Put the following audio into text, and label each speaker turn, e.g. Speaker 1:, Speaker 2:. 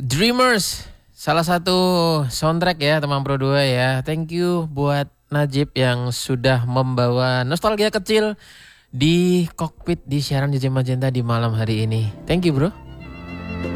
Speaker 1: Dreamers, salah satu soundtrack ya teman Pro 2 ya. Thank you buat Najib yang sudah membawa nostalgia kecil di kokpit di siaran JJ Magenta di malam hari ini. Thank you bro.